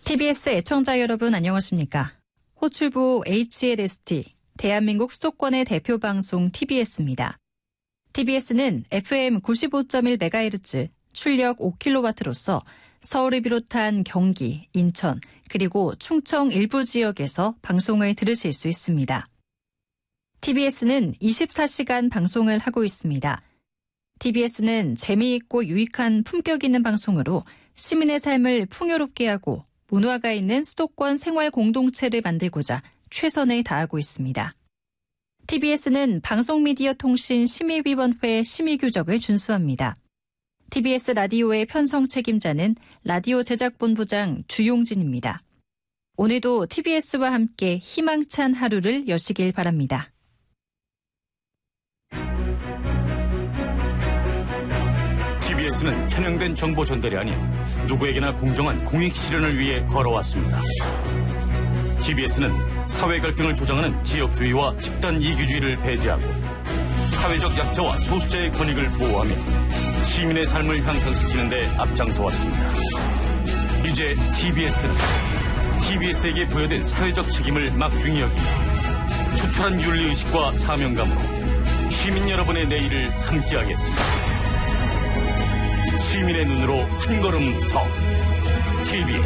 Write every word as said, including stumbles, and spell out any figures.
티비에스 애청자 여러분 안녕하십니까? 호출부 에이치엘에스티, 대한민국 수도권의 대표 방송 티비에스입니다. 티비에스는 에프엠 구십오 점 일 메가헤르츠, 출력 오 킬로와트로서 서울을 비롯한 경기, 인천, 그리고 충청 일부 지역에서 방송을 들으실 수 있습니다. 티비에스는 이십사 시간 방송을 하고 있습니다. 티비에스는 재미있고 유익한 품격 있는 방송으로 시민의 삶을 풍요롭게 하고 문화가 있는 수도권 생활 공동체를 만들고자 최선을 다하고 있습니다. 티비에스는 방송미디어통신심의위원회 심의규정을 준수합니다. 티비에스 라디오의 편성 책임자는 라디오 제작본부장 주용진입니다. 오늘도 티비에스와 함께 희망찬 하루를 여시길 바랍니다. 티비에스는 편향된 정보 전달이 아닌 누구에게나 공정한 공익 실현을 위해 걸어왔습니다. 티비에스는 사회 갈등을 조장하는 지역주의와 집단 이기주의를 배제하고 사회적 약자와 소수자의 권익을 보호하며 시민의 삶을 향상시키는 데 앞장서왔습니다. 이제 티비에스는 티비에스에게 부여된 사회적 책임을 막중히 여기며 투철한 윤리의식과 사명감으로 시민 여러분의 내일을 함께하겠습니다. 시민의 눈으로 한 걸음 더 티비에스